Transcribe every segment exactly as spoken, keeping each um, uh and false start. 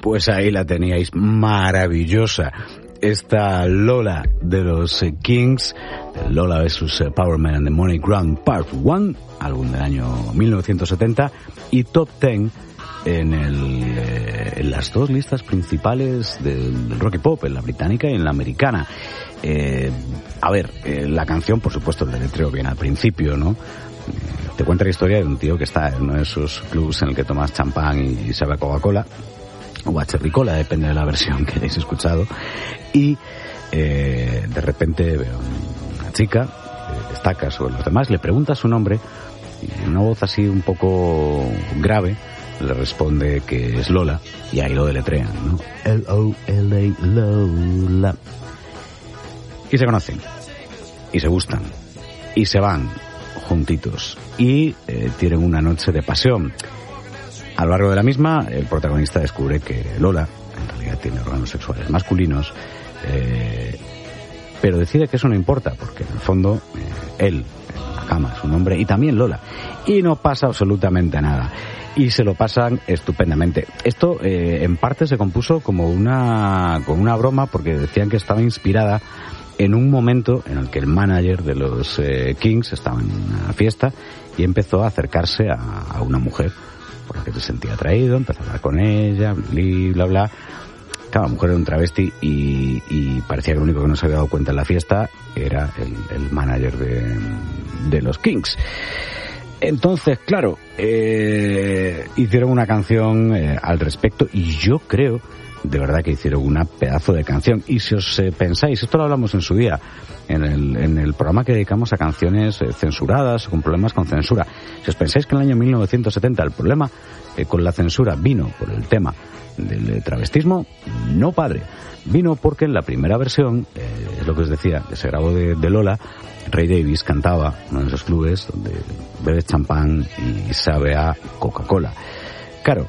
Pues ahí la teníais, maravillosa. Esta Lola de los Kings, Lola versus Power Man and the Money Ground Part uno, álbum del año mil novecientos setenta, y Top Ten en, el, eh, en las dos listas principales del rock y pop, en la británica y en la americana. Eh, a ver, eh, la canción, por supuesto, el deletreo viene al principio, ¿no? Eh, te cuenta la historia de un tío que está en uno de esos clubs en el que tomas champán y, y sabe a Coca-Cola, o a Cherry Cola, depende de la versión que hayáis escuchado, y eh, de repente veo una chica, eh, destaca sobre los demás, le pregunta su nombre, y en una voz así un poco grave, le responde que es Lola, y ahí lo deletrean, ¿no? L O L A, Lola. Y se conocen, y se gustan, y se van juntitos, y eh, tienen una noche de pasión. A lo largo de la misma, el protagonista descubre que Lola, en realidad, tiene órganos sexuales masculinos, eh, pero decide que eso no importa, porque en el fondo, eh, él, en la cama, es un hombre, y también Lola, y no pasa absolutamente nada. Y se lo pasan estupendamente. Esto, eh, en parte, se compuso como una, como una broma, porque decían que estaba inspirada en un momento en el que el manager de los eh, Kings estaba en una fiesta y empezó a acercarse a, a una mujer por la que se sentía atraído, empezó a hablar con ella, bla, bla, bla. Claro, la mujer era un travesti y, y parecía que lo único que no se había dado cuenta en la fiesta era el, el manager de, de los Kings. Entonces, claro, eh, hicieron una canción eh, al respecto, y yo creo, de verdad, que hicieron una pedazo de canción. Y si os eh, pensáis, esto lo hablamos en su día, en el, en el programa que dedicamos a canciones eh, censuradas o con problemas con censura, si os pensáis que en el año mil novecientos setenta el problema eh, con la censura vino por el tema del travestismo, no, padre, vino porque en la primera versión, eh, es lo que os decía, que se grabó de, de Lola, Ray Davies cantaba en uno de esos clubes donde bebes champán y sabe a Coca-Cola. Claro,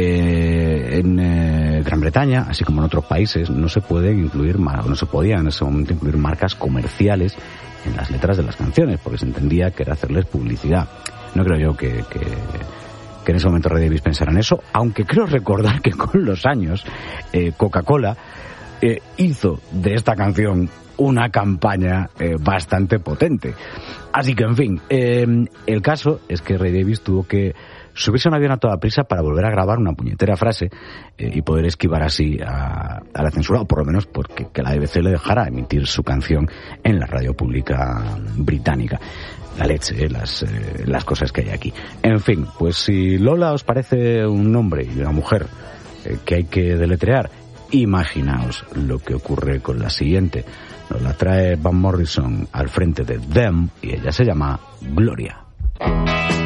eh, en eh, Gran Bretaña, así como en otros países, no se pueden incluir, no se podían en ese momento incluir marcas comerciales en las letras de las canciones, porque se entendía que era hacerles publicidad. No creo yo que, que, que en ese momento Ray Davies pensara en eso, aunque creo recordar que con los años eh, Coca-Cola eh, hizo de esta canción una campaña eh, bastante potente. Así que, en fin, eh, el caso es que Ray Davies tuvo que subirse a un avión a toda prisa para volver a grabar una puñetera frase eh, y poder esquivar así a, a la censura, o por lo menos porque que la B B C le dejara emitir su canción en la radio pública británica. La leche, eh, las, eh, las cosas que hay aquí. En fin, pues si Lola os parece un hombre y una mujer eh, que hay que deletrear, imaginaos lo que ocurre con la siguiente. Nos la trae Van Morrison al frente de Them y ella se llama Gloria.